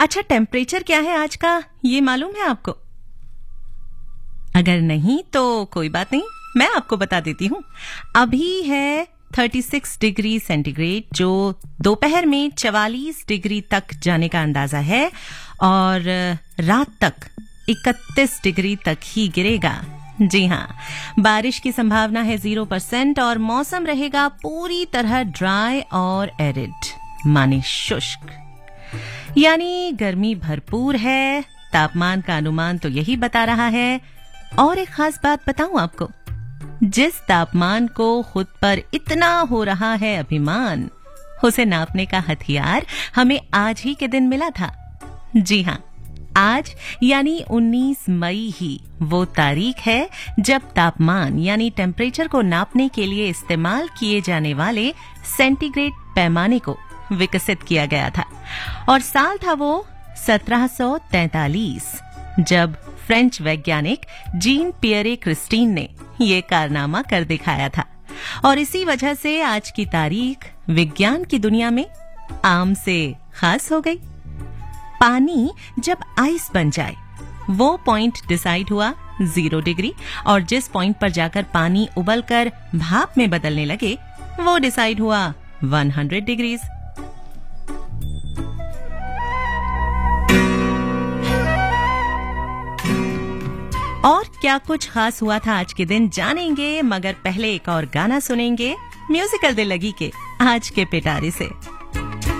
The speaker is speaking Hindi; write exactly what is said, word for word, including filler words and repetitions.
अच्छा, टेम्परेचर क्या है आज का, ये मालूम है आपको? अगर नहीं तो कोई बात नहीं, मैं आपको बता देती हूँ। अभी है छत्तीस डिग्री सेंटीग्रेड, जो दोपहर में चवालीस डिग्री तक जाने का अंदाजा है और रात तक इकतीस डिग्री तक ही गिरेगा। जी हाँ, बारिश की संभावना है जीरो परसेंट और मौसम रहेगा पूरी तरह ड्राई और एरिड, माने शुष्क, यानी गर्मी भरपूर है। तापमान का अनुमान तो यही बता रहा है। और एक खास बात बताऊं आपको, जिस तापमान को खुद पर इतना हो रहा है अभिमान, उसे नापने का हथियार हमें आज ही के दिन मिला था। जी हाँ, आज यानी उन्नीस मई ही वो तारीख है जब तापमान यानी टेम्परेचर को नापने के लिए इस्तेमाल किए जाने वाले सेंटीग्रेड पैमाने को विकसित किया गया था। और साल था वो सत्रह सौ तैंतालीस, जब फ्रेंच वैज्ञानिक जीन पियरे क्रिस्टीन ने ये कारनामा कर दिखाया था। और इसी वजह से आज की तारीख विज्ञान की दुनिया में आम से खास हो गई। पानी जब आइस बन जाए, वो पॉइंट डिसाइड हुआ जीरो डिग्री, और जिस पॉइंट पर जाकर पानी उबलकर भाप में बदलने लगे, वो डिसाइड हुआ सौ डिग्रीज। और क्या कुछ खास हुआ था आज के दिन जानेंगे, मगर पहले एक और गाना सुनेंगे म्यूजिकल दिल लगी के आज के पिटारे से।